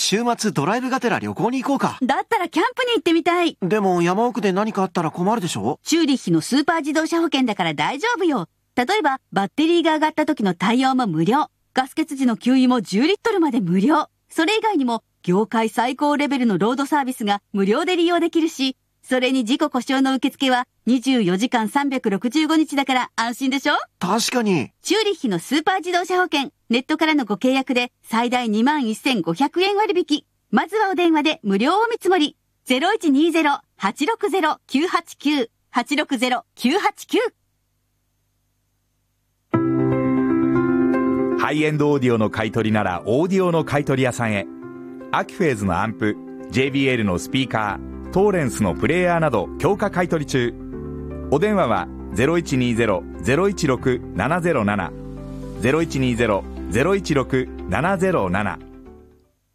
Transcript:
週末ドライブがてら旅行に行こうか。 だったらキャンプに行ってみたい。 でも山奥で何かあったら困るでしょ？ チューリッヒのスーパー自動車保険だから大丈夫よ。例えば、バッテリーが上がった時の対応も無料。ガス欠時の給油も10リットルまで無料。それ以外にも、業界最高レベルのロードサービスが無料で利用できるし、それに事故故障の受付は24時間365日だから安心でしょ？ 確かに。 チューリッヒのスーパー自動車保険。ネットからのご契約で最大21,500円割引。まずはお電話で無料お見積もり。0120-860-989。860-989。 ハイエンドオーディオの買い取りならオーディオの買い取り屋さんへ。アキフェーズのアンプ、 JBL のスピーカー、トーレンスのプレイヤーなど強化買い取り中。お電話は 0120-016-707 0120-016-707